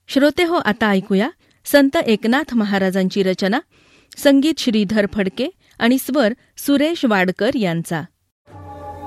श्रोतेहो, आता ऐकूया संत एकनाथ महाराजांची रचना, संगीत श्रीधर फडके आणि स्वर सुरेश वाडकर यांचा.